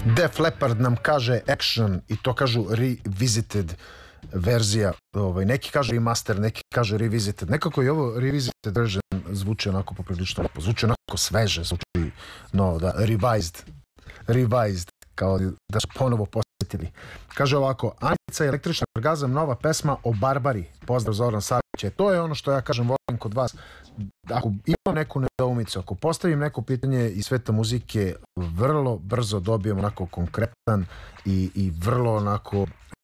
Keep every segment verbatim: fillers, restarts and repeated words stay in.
Def Leppard nam kaže Action i to kažu revisited verzija, ovaj, neki kažu remaster, neki kažu revisited, nekako i ovo revisited version zvuči onako poprilično lepo, zvuči onako sveže, zvuči no, da, revised, revised, kao da su ponovo posjetili. Kaže ovako, Anica i električni orgazam, nova pesma o Barbari, pozdrav Zoran Savić. To je ono što ja kažem, volim kod vas, ako imam neku nedoumicu, ako postavim neko pitanje iz sveta muzike, vrlo brzo dobijem onako konkretan i, i vrlo onako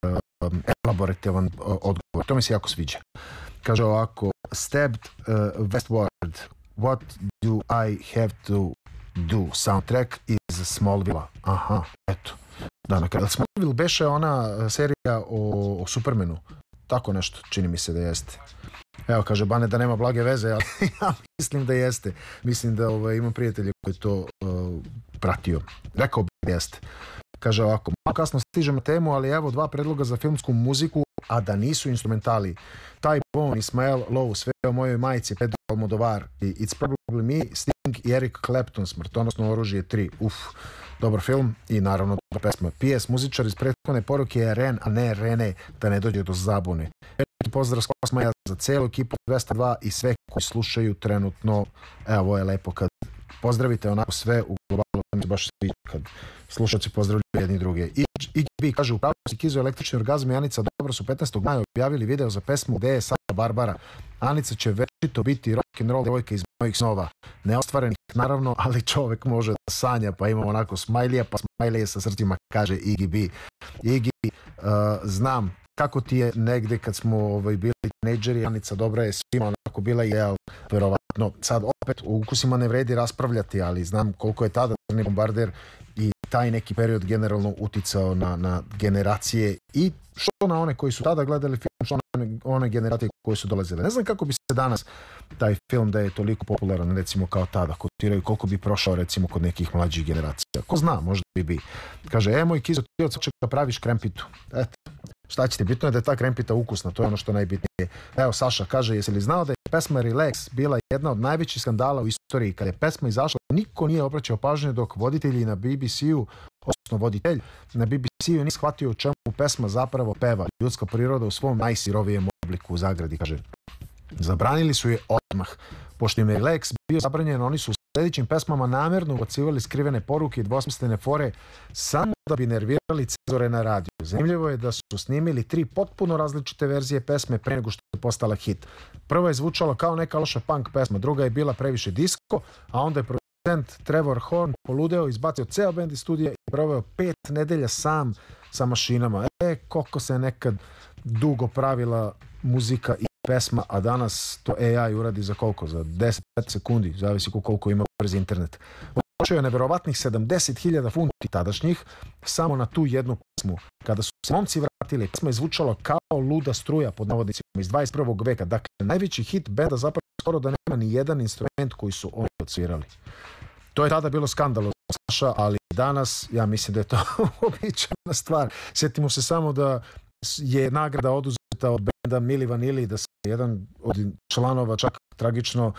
um, elaborativan odgovor. To mi se jako sviđa. Kaže ovako, Stabbed uh, Westward, what do I have to do? Soundtrack iz Smallville. Aha, eto. Da, na kraju. Smallville beše ona serija o, o Supermanu. Tako nešto, čini mi se da jeste. Evo, kaže Bane da nema blage veze, ali ja mislim da jeste. Mislim da ovaj, imam prijatelja koji to uh, pratio. Rekao bi da jeste. Kaže ovako, malo kasno stižem na temu, ali evo dva predloga za filmsku muziku, a da nisu instrumentali. Taj Bone, Ismael Lowe, sve o mojoj majici, Pedro Almodovar, It's Probably Me, Sting i Eric Clapton, Smrtonosno oružje tri. Uf, dobar film i naravno dobra pesma. P S muzičar iz prethodne poruke je Ren, a ne Rene, da ne dođe do zabune. Pozdrav s Kosmaja za celu ekipu dvesta dva i sve koji slušaju trenutno. Evo, ovo je lepo kad pozdravite onako sve u globalu, mi se baš sviđa kad slušalci pozdravljaju jedni druge. I I B kaže, upravo si Kizo električni orgazam i Anica dobro su petnaestog maja objavili video za pesmu Gde je sada Barbara. Anica će večito biti rock'n'roll devojka iz mojih snova. Neostvarenih naravno, ali čovek može da sanja, pa imamo onako smajlija, pa smajlije sa srcima, kaže Iggy B. Iggy, uh, znam kako ti je negde kad smo ovaj, bili tinejdžeri, Anica dobra je svima onako bila ideal, verovatno. Sad opet u ukusima ne vredi raspravljati, ali znam koliko je tada Crni bombarder i taj neki period generalno uticao na, na generacije i što na one koji su tada gledali film, što na one, one generacije koje su dolazile. Ne znam kako bi se danas taj film da je toliko popularan, recimo kao tada, kotiraju, koliko bi prošao recimo kod nekih mlađih generacija. Ko zna, možda bi bi. Kaže, e moj Kizo, ti od čega praviš krempitu. Eto, šta ćete, bitno je da je ta krempita ukusna, to je ono što najbitnije. Evo, Saša kaže, jesi li znao da je pesma Relax bila jedna od najvećih skandala u istoriji? Kada je pesma izašla, niko nije obraćao pažnju dok voditelji na B B C-u, odnosno voditelj na B B C-u nije shvatio u čemu pesma zapravo peva. Ljudska priroda u svom najsirovijem obliku u zagradi, kaže. Zabranili su je odmah. Pošto im je Relax bio zabranjen, oni su u sljedećim pesmama namjerno ubacivali skrivene poruke i dvosmislene fore samo da bi nervirali cenzore na radiju. Zanimljivo je da su snimili tri potpuno različite verzije pesme pre nego što je postala hit. Prva je zvučala kao neka loša punk pesma, druga je bila previše disko, a onda je producent Trevor Horn poludeo, izbacio ceo bend iz studija i proveo pet nedelja sam sa mašinama. E, koliko se nekad dugo pravila muzika i pesma, a danas to A I uradi za koliko? Za deset do petnaest sekundi, zavisi koliko ima brzi internet. Potrošio je neverovatnih sedamdeset hiljada funti tadašnjih samo na tu jednu pesmu. Kada su se momci vratili, pesma je zvučala kao luda struja pod navodnicima iz dvadeset prvog veka. Dakle, najveći hit benda zapravo skoro da nema ni jedan instrument koji su oni odsvirali. To je tada bilo skandalozno, Saša, ali danas ja mislim da je to običajna stvar. Sjetimo se samo da je nagrada oduzeta od benda Milli Vanilli, da se jedan od članova čak tragično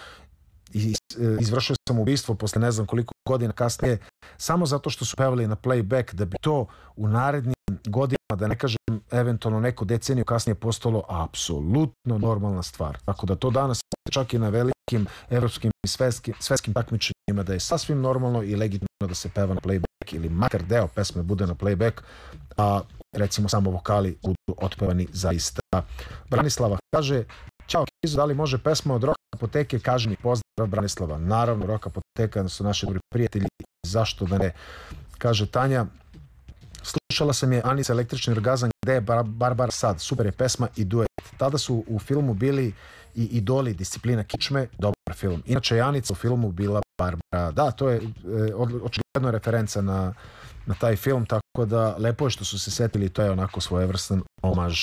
izvršio samoubistvo posle ne znam koliko godina kasnije, samo zato što su pevali na playback, da bi to u narednim godinama, da ne kažem eventualno neku deceniju kasnije, postalo apsolutno normalna stvar. Tako da to danas čak i na velikim evropskim i svetskim, svetskim takmičenjima da je sasvim normalno i legitimno da se peva na playback ili makar deo pesme bude na playback, a recimo samo vokali budu otpevani zaista. Branislava kaže, ćao Kizo, da li može pesma od Rock Apoteke? Kaži mi, pozdrav Branislava. Naravno, Rock Apoteka su naši dobri prijatelji, zašto da ne? Kaže Tanja, slušala sam je Anica električni orgazam, Gde je Bar Barbara sad? Super je pesma i duet. Tada su u filmu bili i idoli Disciplina kičme, dobar film. Inače je Anica u filmu bila Barbara. Da, to je e, očigledno referenca na, na taj film, tako da lepo je što su se setili, to je onako svojevrstan omaž.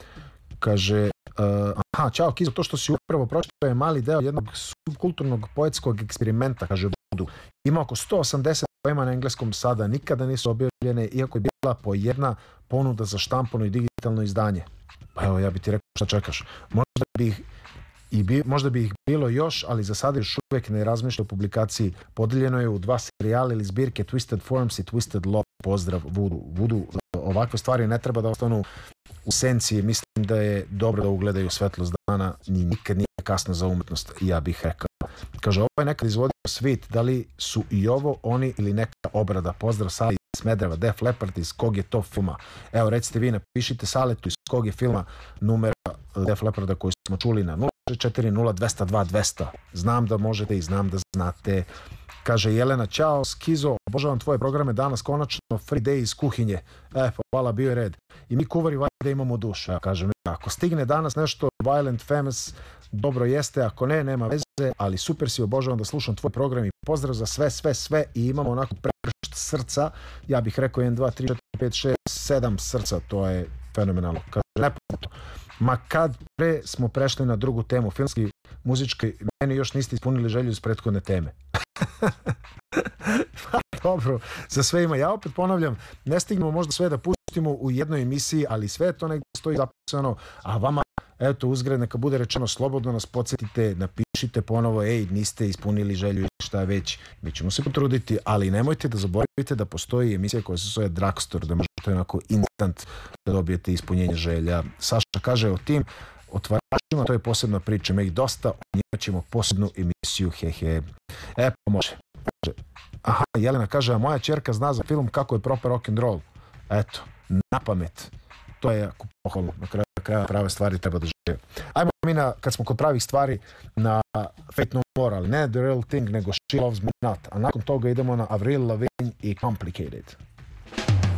Kaže, uh, aha, čao Kizo, to što si upravo pročitao je mali deo jednog subkulturnog poetskog eksperimenta, kaže Budu. Ima oko sto osamdeset poema na engleskom sada, nikada nisu objavljene, iako je bila po jedna ponuda za štampano i digitalno izdanje. Pa evo, ja bi ti rekao šta čekaš. Možda bi ih, i bi, možda bi ih bilo još, ali za sada još uvijek ne razmišlja o publikaciji. Podeljeno je u dva serijala ili zbirke Twisted Forms i Twisted Love. pozdrav Vudu. Vudu, ovakve stvari ne treba da ostanu u senci. Mislim da je dobro da ugledaju svetlost dana, ni nikad nije kasno za umetnost, ja bih rekao. Kaže, ovo je nekad izvodio svit, da li su i ovo oni ili neka obrada? Pozdrav Sali iz Smedereva, Def Leppard, iz kog je to filma? Evo, recite vi, napišite Saletu iz kog je filma numera Def Lepparda koji smo čuli na nula četiri nula dvesta dva dvesta. Znam da možete i znam da znate. Kaže Jelena, čao, Skizo, obožavam tvoje programe, danas konačno free day iz kuhinje. E, pa hvala, bio je red. I mi kuvari valjda imamo dušu. Ja kažem, ako stigne danas nešto Violent Femmes, dobro jeste, ako ne, nema veze, ali super si, obožavam da slušam tvoj program i pozdrav za sve, sve, sve i imamo onako prekršt srca. Ja bih rekao jedan, dva, tri, četiri, pet, šest, sedam srca, to je fenomenalno. Kaže, nepoznato. Ma kad pre smo prešli na drugu temu, filmski, muzički, meni još niste ispunili želju iz prethodne teme. Dobro, za sve ima. Ja opet ponavljam, ne stignemo možda sve da pustimo u jednoj emisiji, ali sve to negdje stoji zapisano, a vama, eto, uzgred, neka bude rečeno, slobodno nas podsjetite, napišite ponovo, ej, niste ispunili želju, šta već, mi ćemo se potruditi, ali nemojte da zaboravite da postoji emisija koja se zove Drugstore, da možete onako instant da dobijete ispunjenje želja. Saša kaže o tim otvaračima, to je posebna priča, ima ih dosta, o njima ćemo posebnu emisiju, hehe. E, pa može. Aha, Jelena kaže, a moja ćerka zna za film Kako je propao rock'n'roll. Eto, na pamet. To je jako pohvalno. Na kraju kraja prave stvari treba da žive. Ajmo mi na, kad smo kod pravih stvari, na Faith No More, ali ne The Real Thing, nego She Loves Me Not. A nakon toga idemo na Avril Lavigne i Complicated.